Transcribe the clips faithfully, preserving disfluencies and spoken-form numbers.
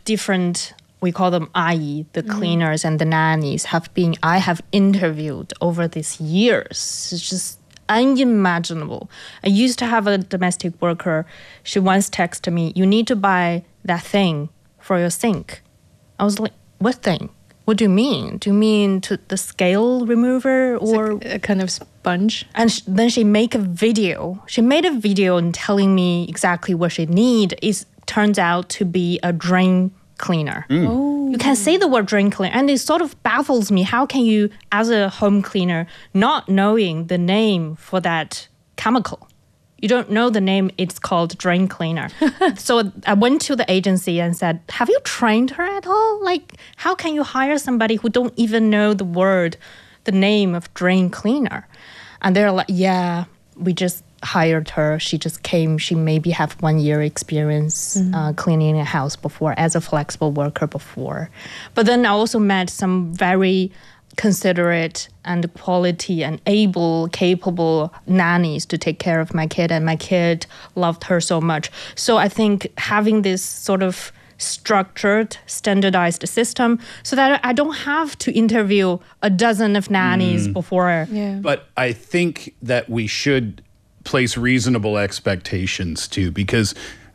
different, we call them ayi, the cleaners and the nannies have been, I have interviewed over these years. It's just unimaginable. I used to have a domestic worker. She once texted me, you need to buy that thing for your sink. I was like, what thing? What do you mean? Do you mean to the scale remover or like a kind of sponge? And sh- then she make a video. She made a video and telling me exactly what she need. It turns out to be a drain cleaner. Mm. Oh. You can say the word drain cleaner, and it sort of baffles me. How can you, as a home cleaner, not knowing the name for that chemical? You don't know the name, it's called drain cleaner. So I went to the agency and said, have you trained her at all? Like, how can you hire somebody who don't even know the word, the name of drain cleaner? And they're like, yeah, we just hired her. She just came. She maybe have one year experience mm-hmm. uh, cleaning a house before as a flexible worker before. But then I also met some very considerate and quality and able, capable nannies to take care of my kid, and my kid loved her so much. So I think having this sort of structured, standardized system so that I don't have to interview a dozen of nannies mm. before. Yeah. But I think that we should place reasonable expectations too, because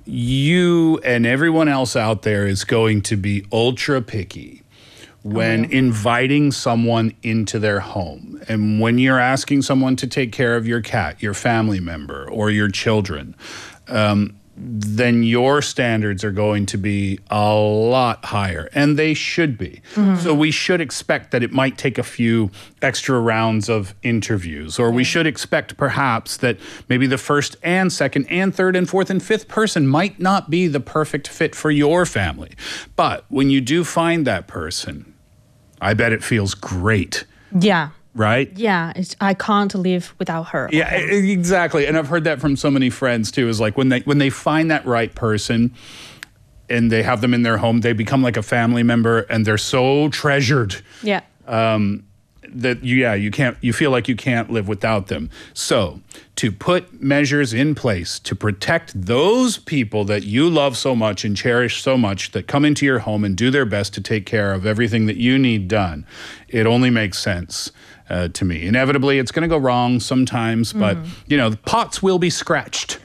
you and everyone else out there is going to be ultra picky when oh, yeah. inviting someone into their home. And when you're asking someone to take care of your cat, your family member, or your children, um, then your standards are going to be a lot higher, and they should be. Mm-hmm. So we should expect that it might take a few extra rounds of interviews, or we should expect perhaps that maybe the first and second and third and fourth and fifth person might not be the perfect fit for your family. But when you do find that person, I bet it feels great. Yeah. Right? Yeah, it's, I can't live without her. Yeah, okay. Exactly. And I've heard that from so many friends too, is like when they when they find that right person and they have them in their home, they become like a family member and they're so treasured. Yeah. Um, that, yeah, you can't, you feel like you can't live without them. So to put measures in place to protect those people that you love so much and cherish so much that come into your home and do their best to take care of everything that you need done, it only makes sense. Uh, to me. Inevitably, it's going to go wrong sometimes, but, mm. you know, the pots will be scratched.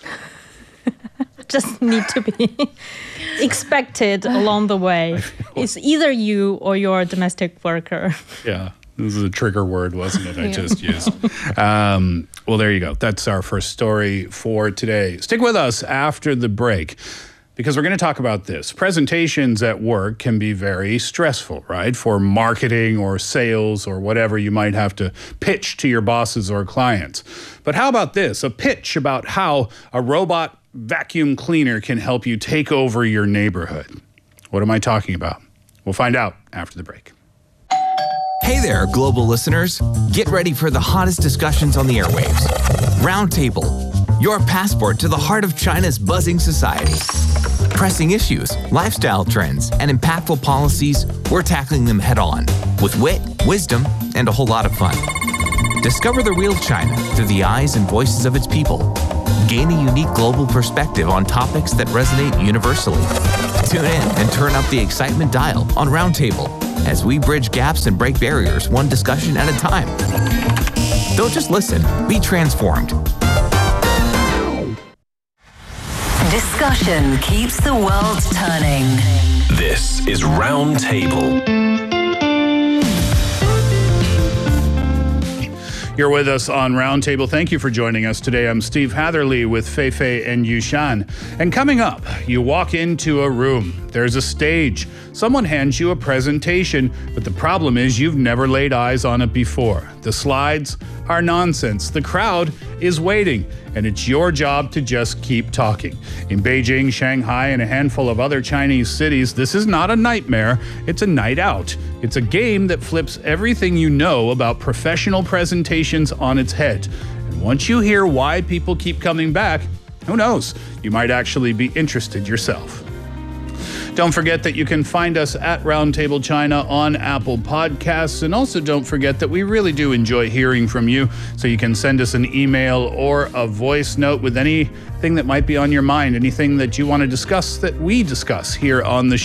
Just need to be expected along the way. It's either you or your domestic worker. Yeah, this is a trigger word, wasn't it, I yeah. just used. Um, well, there you go. That's our first story for today. Stick with us after the break, because we're going to talk about this. Presentations at work can be very stressful, right? For marketing or sales or whatever you might have to pitch to your bosses or clients. But how about this? A pitch about how a robot vacuum cleaner can help you take over your neighborhood. What am I talking about? We'll find out after the break. Hey there, global listeners. Get ready for the hottest discussions on the airwaves. Roundtable, your passport to the heart of China's buzzing society. Pressing issues, lifestyle trends, and impactful policies, we're tackling them head on with wit, wisdom, and a whole lot of fun. Discover the real China through the eyes and voices of its people. Gain a unique global perspective on topics that resonate universally. Tune in and turn up the excitement dial on Roundtable as we bridge gaps and break barriers one discussion at a time. Don't just listen, be transformed. Discussion keeps the world turning. This is Roundtable. You're with us on Roundtable. Thank you for joining us today. I'm Steve Hatherley with Fei Fei and Yushan. And coming up, you walk into a room. There's a stage. Someone hands you a presentation, but the problem is you've never laid eyes on it before. The slides are nonsense. The crowd is waiting, and it's your job to just keep talking. In Beijing, Shanghai, and a handful of other Chinese cities, this is not a nightmare, it's a night out. It's a game that flips everything you know about professional presentations on its head. And once you hear why people keep coming back, who knows, you might actually be interested yourself. Don't forget that you can find us at Roundtable China on Apple Podcasts. And also don't forget that we really do enjoy hearing from you. So you can send us an email or a voice note with anything that might be on your mind, anything that you want to discuss that we discuss here on the show.